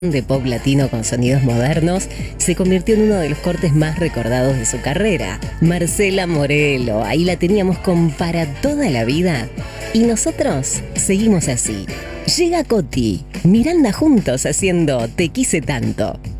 de pop latino con sonidos modernos, se convirtió en uno de los cortes más recordados de su carrera. Marcela Morelo, ahí la teníamos con Para Toda la Vida. Y nosotros seguimos así. Llega Coti, Miranda juntos haciendo Te Quise Tanto.